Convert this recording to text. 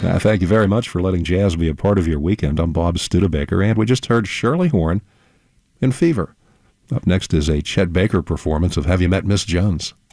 Thank you very much for letting jazz be a part of your weekend. I'm Bob Studebaker, and we just heard Shirley Horn in Fever. Up next is a Chet Baker performance of Have You Met Miss Jones?